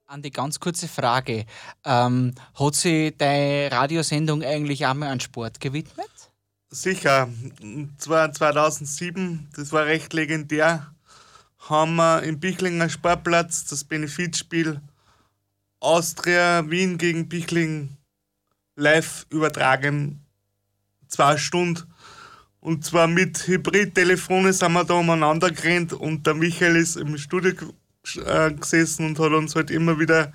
Andi, ganz kurze Frage. Hat sich deine Radiosendung eigentlich einmal an Sport gewidmet? Sicher. Und zwar 2007, das war recht legendär, haben wir im Pichlinger Sportplatz das Benefizspiel Austria Wien gegen Pichling live übertragen. 2 Stunden. Und zwar mit Hybrid-Telefone sind wir da umeinander gerannt und der Michael ist im Studio gesessen und hat uns halt immer wieder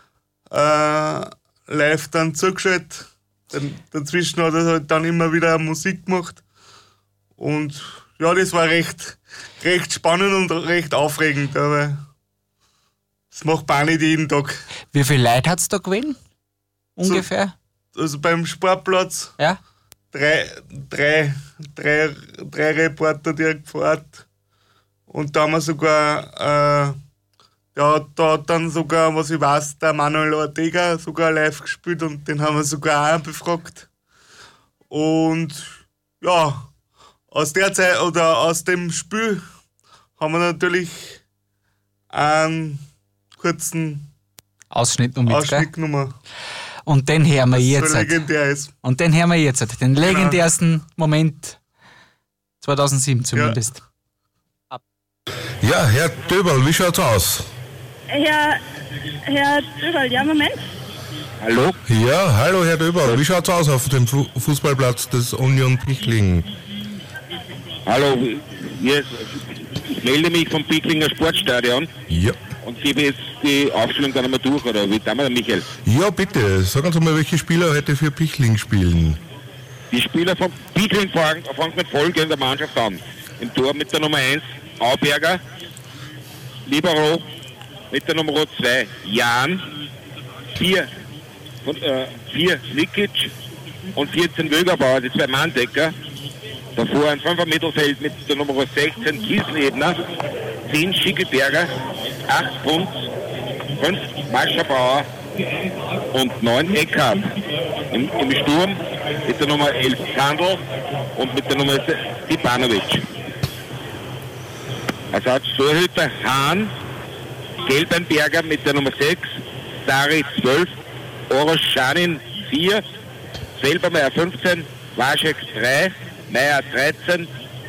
live dann zugeschaltet. Dazwischen hat er halt dann immer wieder Musik gemacht. Und ja, das war recht spannend und recht aufregend, aber das macht man auch nicht jeden Tag. Wie viele Leute hat es da gewesen? Ungefähr? Also beim Sportplatz Ja? drei Reporter direkt vor Ort. Und da haben wir sogar, da hat dann sogar, was ich weiß, der Manuel Ortega sogar live gespielt und den haben wir sogar auch befragt. Und ja, aus der Zeit oder aus dem Spiel haben wir natürlich einen kurzen Ausschnitt noch mit, gell? genommen. Und den hören wir jetzt. So legendär ist. Und den hören wir jetzt. Den legendärsten Moment 2007 zumindest. Ja, Herr Döberl, wie schaut's aus? Herr Döberl, ja, Moment. Hallo? Ja, hallo Herr Döberl, wie schaut's aus auf dem Fußballplatz des Union Pichling? Hallo, ich melde mich vom Pichlinger Sportstadion. Ja. Und gebe jetzt die Aufstellung dann einmal durch, oder wie damals, Michael? Ja, bitte, sagen Sie mal, welche Spieler heute für Pichling spielen. Die Spieler von Pichling fangen mit folgender Mannschaft an. Im Tor mit der Nummer 1 Auberger, Libero mit der Nummer 2 Jan, 4 Nikic und 14 Wögerbauer, die 2 Manndecker. Davor ein 5er Mittelfeld mit der Nummer 16 Kieslebner, 10 Schickeberger, 8 Punz, 5 Mascherbauer und 9 Eckhardt. Im Sturm mit der Nummer 11 Kandel und mit der Nummer Stipanovic. Ersatztorhüter Hahn, Gelbenberger mit der Nummer 6, Dari 12, Oroschanin 4, Selbermeier 15, Waschek 3, Meier 13.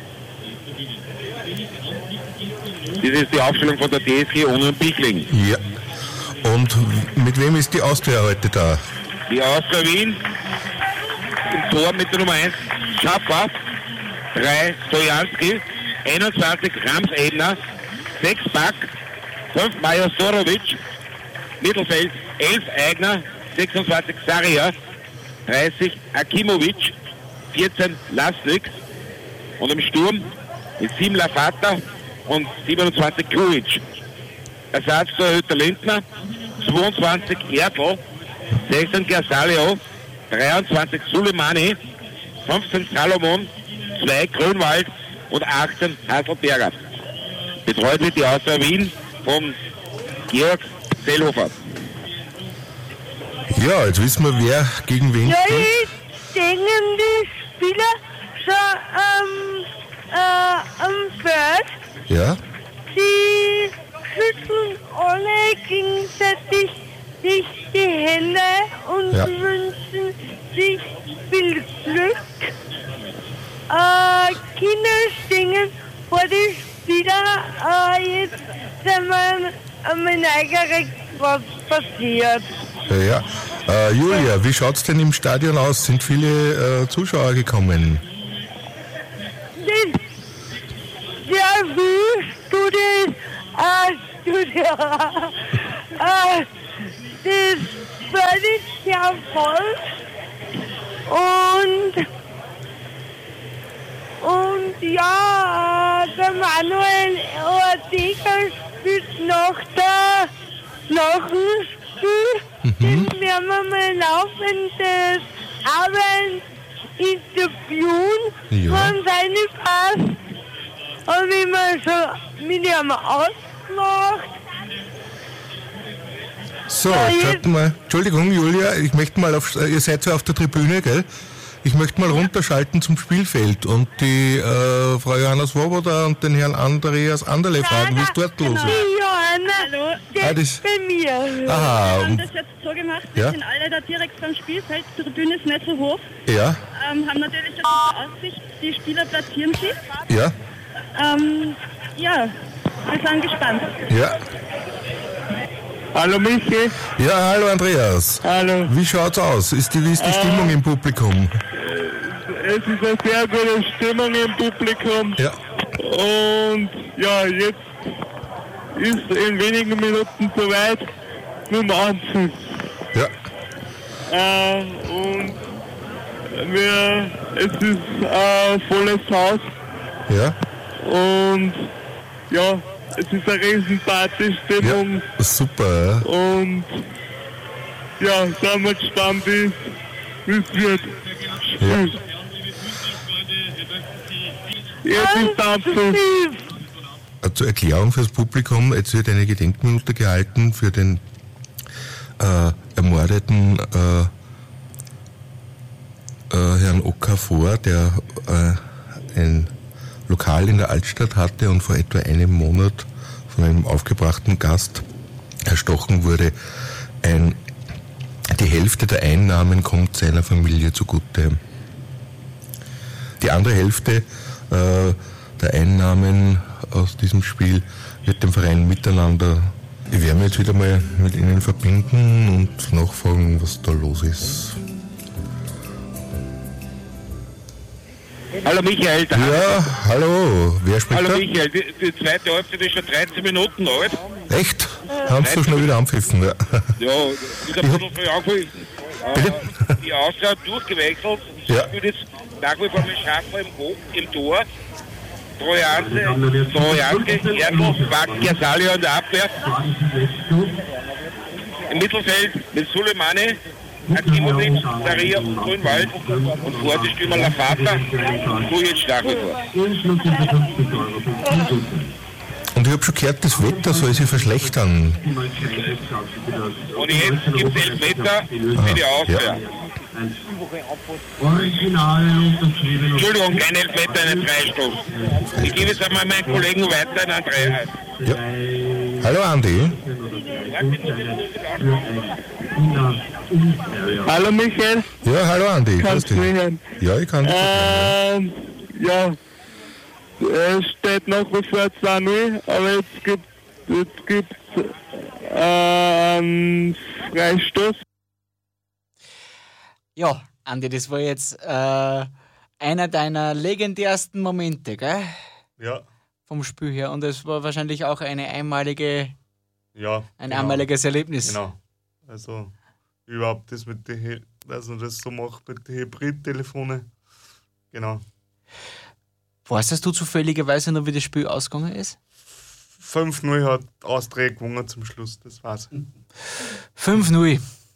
Das ist die Aufstellung von der TSG Union Pichling. Ja. Und mit wem ist die Austria heute da? Die Austria Wien im Tor mit der Nummer 1 Schaffer, 3 Stojanski, 21 Ramsebner, 6 Back, 5 Majostorovic, Mittelfeld 11 Eigner, 26 Saria, 30 Akimovic, 14 Lasnik und im Sturm mit 7 Lafata und 27 Kruic. Ersatztorhüter Lindner, 22 Erdl, 16 Gersalio, 23 Suleimani, 15 Salomon, 2 Grünwald und 18 Hasselberger. Betreut wird die Austria Wien von Georg Zellhofer. Ja, jetzt wissen wir, wer gegen wen Ja, spielt. ich denke, die Spieler schon am Feld, Ja? die schütteln alle gegenseitig sich die Hände und Ja. wünschen sich viel Glück. Kinder stehen vor die Spieler, jetzt sind wir am Neigerrecht, was passiert. Ja. Julia, wie schaut's denn im Stadion aus? Sind viele Zuschauer gekommen? Ja, wie Studio, das Feld ist sehr voll und ja, der Manuel Ortega spielt nach dem Spiel, den werden wir mal laufend des Abends interviewen Ja. von seinem Pass. Habe ich mal schon mit ihm ausgemacht. So, Ja, jetzt jetzt- schaut mal. Entschuldigung, Julia, ich möchte mal ihr seid ja auf der Tribüne, gell? Ich möchte mal runterschalten zum Spielfeld und die Frau Johanna Swoboda und den Herrn Andreas Anderle fragen, wie es dort los ist. Die Johanna das. Bei mir. Wir Aha, haben das jetzt so gemacht, wir Ja. sind alle da direkt beim Spielfeld, die Tribüne ist nicht so hoch, ja, haben natürlich eine gute Aussicht, die Spieler platzieren sich. ja, Ja, wir sind gespannt. ja. Hallo Michi. Ja, hallo Andreas. Hallo. Wie schaut's aus? Wie ist die Stimmung im Publikum? Es ist eine sehr gute Stimmung im Publikum. Ja, Und ja, jetzt ist in wenigen Minuten soweit mit dem Anpfiff. ja, Und es ist ein volles Haus ja, und ja, es ist eine riesen Partystimmung ja. Super. und ja, sind wir gespannt, wie es wird. Ja. Jetzt ist der Anpfiff. Zur Erklärung fürs Publikum, jetzt wird eine Gedenkminute gehalten für den ermordeten Herrn Okafor, der ein Lokal in der Altstadt hatte und vor etwa einem Monat von einem aufgebrachten Gast erstochen wurde. Die Hälfte der Einnahmen kommt seiner Familie zugute. Die andere Hälfte der Einnahmen aus diesem Spiel wird dem Verein Miteinander. Wir werden jetzt wieder mal mit Ihnen verbinden und nachfragen, was da los ist. Hallo Michael, da. Ja, hallo, wer spricht Hallo da? Michael, die zweite Halbzeit ist schon 13 Minuten alt. Echt? Haben Sie so schnell wieder anpfiffen? Ja. Ja, ist ein bisschen früh angefangen. Bitte? Die Austria hat durchgewechselt. Ja. Ich würde jetzt nach wie vor mit Schaffer im Tor. Trojanske, Erdl, Wack, Gersali an der Abwehr. Im Mittelfeld mit Suleimani, Akimovic, Daria und Grünwald und vor die Stürmer Lafata und Kujic nach wie vor. Und ich habe schon gehört, das Wetter soll sich verschlechtern. Und jetzt gibt es 11 Meter für die Austria. Entschuldigung, kein Elfmeter, einen Freistoß. Ich gebe jetzt einmal meinen Kollegen weiter in Andreas. Ja. Hallo Andi. Hallo Michael, Ja, hallo Andi. kannst du Grüß mich dich. hören? Ja, ich kann dich hören. Ja, es steht nach wie vor 2-0, aber jetzt gibt einen Freistoß. Ja, Andi, das war jetzt einer deiner legendärsten Momente, gell? Ja, Vom Spiel her. Und es war wahrscheinlich auch ein einmaliges Erlebnis. Genau. Also überhaupt das mit den, dass man das so macht mit den Hybrid-Telefonen. Genau. Weißt du zufälligerweise noch, wie das Spiel ausgegangen ist? 5-0 hat Austria gewonnen zum Schluss, das war's. 5-0.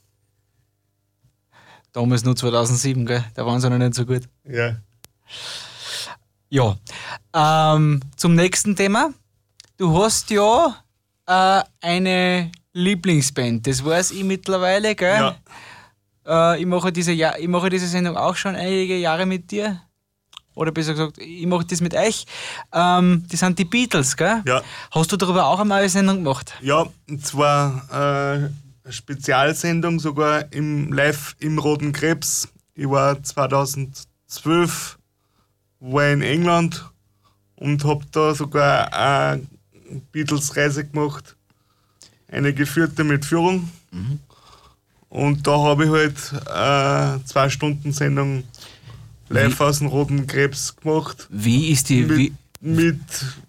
Damals nur 2007, gell? Da waren sie noch nicht so gut. Ja. Ja. Zum nächsten Thema. Du hast ja eine Lieblingsband, das weiß ich mittlerweile, gell? Ja. Ich mache diese Sendung auch schon einige Jahre mit dir. Oder besser gesagt, ich mache das mit euch. Die sind die Beatles, gell? Ja. Hast du darüber auch einmal eine Sendung gemacht? Ja, und zwar eine Spezialsendung, sogar live im Roten Krebs. Ich war 2012 in England und habe da sogar eine Beatles-Reise gemacht. Eine geführte mit Führung. Und da habe ich halt 2 Stunden Sendung live aus dem Roten Krebs gemacht. Wie ist die... Mit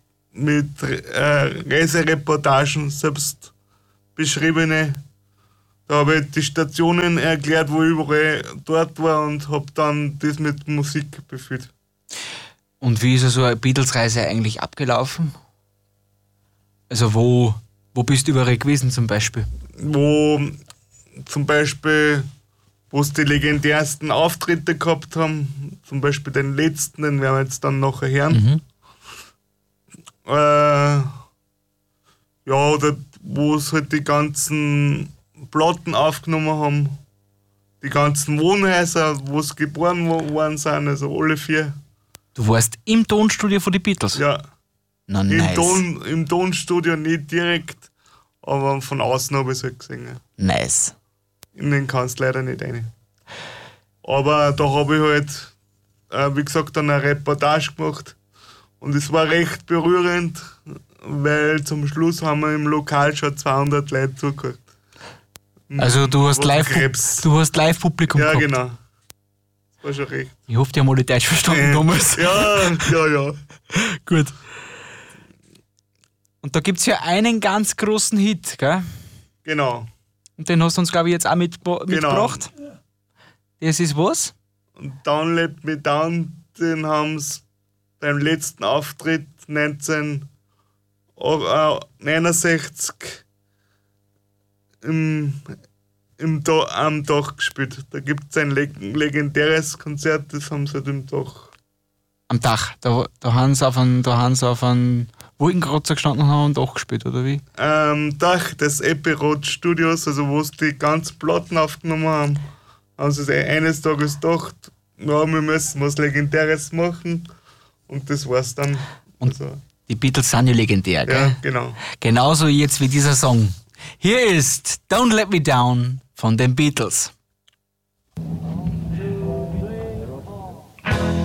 Reisereportagen, selbst beschriebene. Da habe ich die Stationen erklärt, wo ich überall dort war und habe dann das mit Musik befüllt. Und wie ist so eine Beatles-Reise eigentlich abgelaufen? Also wo bist du überall gewesen zum Beispiel? Wo zum Beispiel, wo sie die legendärsten Auftritte gehabt haben, zum Beispiel den letzten, den werden wir jetzt dann nachher hören. Ja, oder wo sie halt die ganzen Platten aufgenommen haben, die ganzen Wohnhäuser, wo sie geboren worden sind, also alle 4. Du warst im Tonstudio von den Beatles? Ja, Na, nice. im Tonstudio nicht direkt, aber von außen habe ich es halt gesehen. Ja. Nice. In den kannst du leider nicht rein. Aber da habe ich halt, wie gesagt, dann eine Reportage gemacht. Und es war recht berührend, weil zum Schluss haben wir im Lokal schon 200 Leute zugehört. Also du hast Krebs. Live-Publikum Ja, gehabt. genau. Das war schon recht. Ich hoffe, die haben alle Deutsch verstanden damals. Ja. Gut. Und da gibt es ja einen ganz großen Hit, gell? Genau. Und den hast du uns, glaube ich, jetzt auch mitgebracht. Das ist was? Und Down Let Me Down, den haben sie beim letzten Auftritt 1969 am Dach gespielt. Da gibt es ein legendäres Konzert, das haben sie halt im Dach. Am Dach. Da haben sie auf einem Wolkenkratzer gestanden und haben am Dach gespielt, oder wie? Dach des Epirot Studios, also wo sie die ganzen Platten aufgenommen haben sie sich eines Tages gedacht, ja, wir müssen was Legendäres machen. Und das war's dann. Und die Beatles sind ja legendär, gell? Ja, genau. Genauso jetzt wie dieser Song. Hier ist Don't Let Me Down von den Beatles.